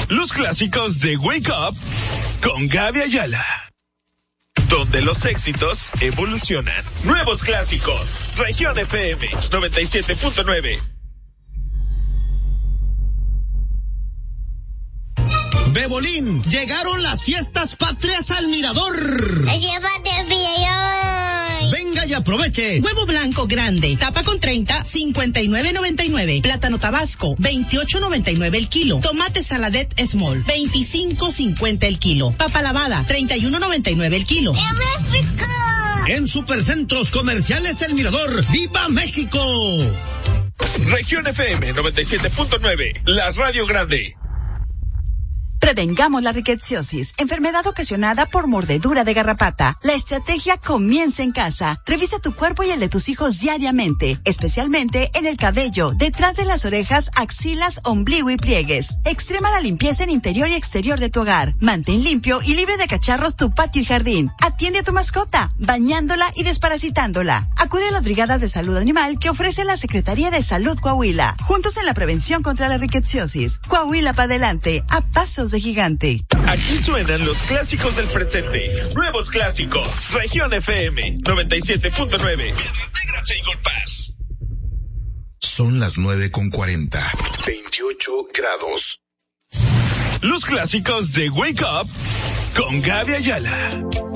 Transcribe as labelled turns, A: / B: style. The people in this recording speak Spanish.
A: Los clásicos de Wake Up con Gaby Ayala. Donde los éxitos evolucionan. Nuevos clásicos. Región FM 97.9.
B: Bebolín, llegaron las fiestas patrias al Mirador.
C: ¡Llévate el billón!
B: Venga y aproveche.
D: Huevo blanco grande, tapa con 30, 59.99. Plátano tabasco, 28.99 el kilo. Tomate saladet small, 25.50 el kilo. Papa lavada, 31.99 el kilo.
C: ¡En México!
B: En Supercentros Comerciales El Mirador, ¡viva México!
A: Región FM 97.9, la radio grande.
E: Prevengamos la rickettsiosis, enfermedad ocasionada por mordedura de garrapata. La estrategia comienza en casa. Revisa tu cuerpo y el de tus hijos diariamente, especialmente en el cabello, detrás de las orejas, axilas, ombligo y pliegues. Extrema la limpieza en interior y exterior de tu hogar. Mantén limpio y libre de cacharros tu patio y jardín. Atiende a tu mascota, bañándola y desparasitándola. Acude a las brigadas de salud animal que ofrece la Secretaría de Salud Coahuila. Juntos en la prevención contra la rickettsiosis. Coahuila para adelante, a pasos de gigante.
A: Aquí suenan los clásicos del presente. Nuevos clásicos. Región FM 97.9. Intégrate y Gold Pass.
F: Son las 9:40. 28 grados.
A: Los clásicos de Wake Up con Gaby Ayala.